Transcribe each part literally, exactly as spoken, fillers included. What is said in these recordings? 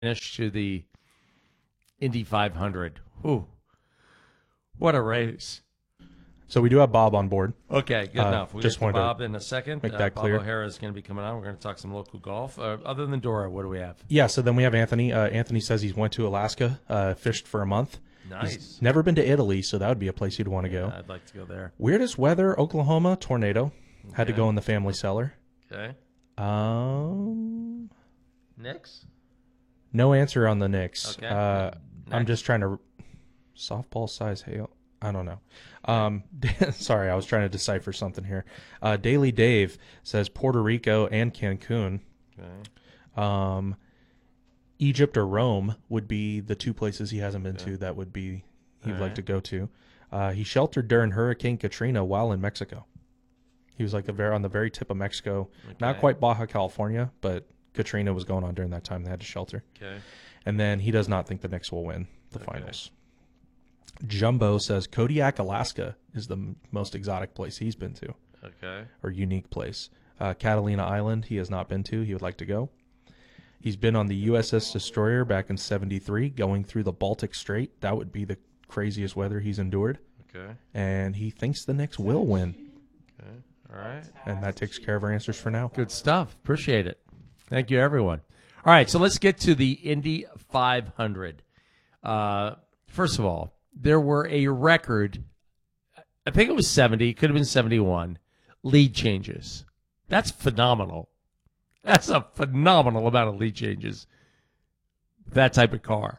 finish to the Indy five hundred. Ooh, what a race. So we do have Bob on board. Okay, good uh, enough. We'll just get to wanted Bob to in a second. make Uh, that Bob clear. O'Hara is going to be coming on. We're going to talk some local golf. Uh, other than Dora, what do we have? Yeah, so then we have Anthony. Uh, Anthony says he's went to Alaska, uh, fished for a month. Nice. He's never been to Italy, so that would be a place you'd want to Yeah, go. I'd like to go there. Weirdest weather, Oklahoma, tornado. Had to Okay. go in the family cellar. Okay. Um, Knicks? no answer on the Knicks. Okay. Uh, I'm Next. just trying to softball size hail. I don't know. Um, sorry, I was trying to decipher something here. Uh, Daily Dave says Puerto Rico and Cancun. Okay. Um, Egypt or Rome would be the two places he hasn't been Okay. to that would be he'd All like right. to go to. Uh, he sheltered during Hurricane Katrina while in Mexico. He was like the very on the very tip of Mexico, not Okay. quite Baja California, but Katrina was going on during that time. They had to shelter. Okay. And then he does not think the Knicks will win the Okay. finals. Jumbo says Kodiak, Alaska is the m- most exotic place he's been to, Okay. or unique place. Uh, Catalina Island he has not been to. He would like to go. He's been on the U S S Destroyer back in seventy-three, going through the Baltic Strait. That would be the craziest weather he's endured. Okay. And he thinks the Knicks will win. Okay. All right. And that takes care of our answers for now. Good stuff. Appreciate it. Thank you, everyone. All right, so let's get to the Indy five hundred. Uh, first of all, there were a record, I think it was seventy, could have been seventy-one, lead changes. That's phenomenal. That's a phenomenal amount of lead changes. That type of car.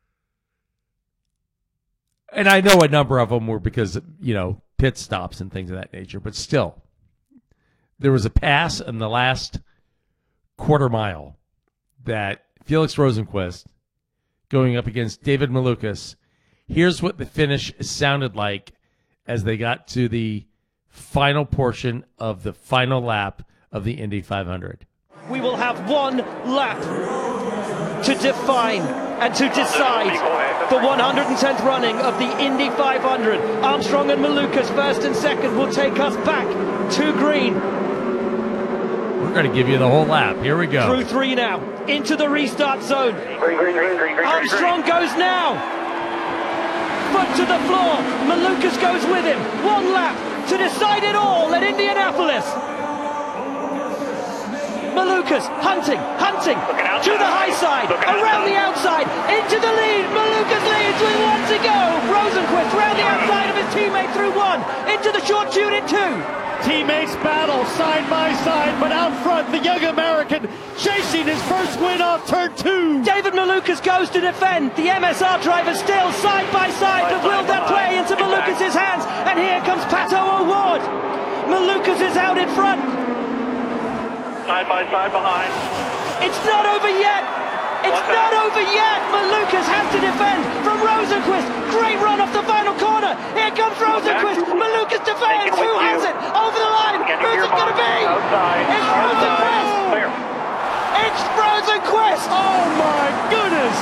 And I know a number of them were because, you know, pit stops and things of that nature, but still, there was a pass in the last quarter mile that Felix Rosenqvist going up against David Malukas. Here's what the finish sounded like as they got to the final portion of the final lap of the Indy five hundred. We will have one lap to define and to decide the one hundred tenth running of the Indy five hundred. Armstrong and Malukas first and second will take us back to green. We're going to give you the whole lap. Here we go. Through three now, into the restart zone. Armstrong goes now. Foot to the floor. Malukas goes with him. One lap to decide it all at Indianapolis. Malukas hunting, hunting to the high side, around the outside, into the lead. Malukas leads with one to go. Rosenqvist round the outside of his teammate through one, into the short chute in two. Teammates battle side by side, but out front, the young American chasing his first win off turn two. David Malukas goes to defend. The M S R driver still side by side, but will that play into Malukas' hands? And here comes Pato O'Ward. Malukas is out in front. Side by side behind. It's not over yet. It's not over yet. Malukas has to defend from Rosenqvist. Great run off the final corner. Here comes Rosenqvist. Malukas defends. Who has it? Over the line. Who's it going to be? It's Rosenqvist. It's Rosenqvist. Oh my goodness!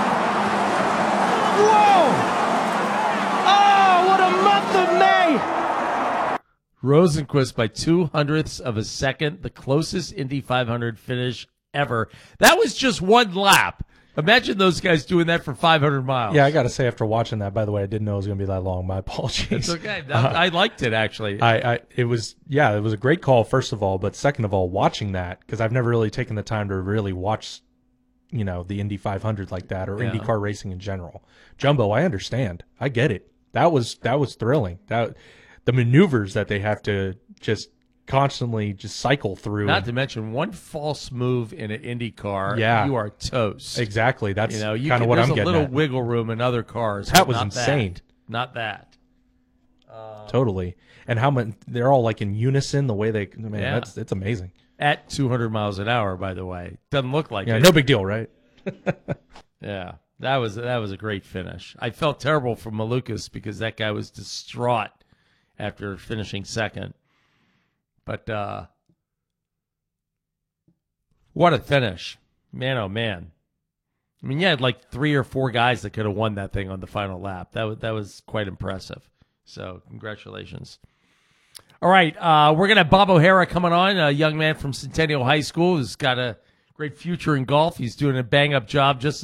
Whoa. Oh, what a month of May. Rosenqvist by two hundredths of a second, the closest Indy five hundred finish ever. That was just one lap. Imagine those guys doing that for five hundred miles. Yeah, I got to say, after watching that, by the way, I didn't know it was going to be that long. My apologies. It's okay. That- I liked it, actually. I, I, it was, yeah, it was a great call, first of all, but second of all, watching that, because I've never really taken the time to really watch, you know, the Indy five hundred like that, or Yeah. IndyCar racing in general. Jumbo, I understand. I get it. That was, that was thrilling. That, the maneuvers that they have to just constantly just cycle through. Not to mention one false move in an Indy car, Yeah. you are toast. Exactly. That's You know, you kind can, of what there's I'm a getting little at. wiggle room in other cars. That but was not insane. That. Not that. Um, Totally. And how much they're all like in unison, the way they, man, Yeah. that's, it's amazing. At two hundred miles an hour, by the way. Doesn't look like Yeah, it. no big deal, right? Yeah, that was that was a great finish. I felt terrible for Malukas because that guy was distraught after finishing second. But uh, what a finish. Man, oh, man. I mean, you had like three or four guys that could have won that thing on the final lap. That was, that was quite impressive. So congratulations. All right, uh, we're going to have Bob O'Hara coming on, a young man from Centennial High School who's got a great future in golf. He's doing a bang up job just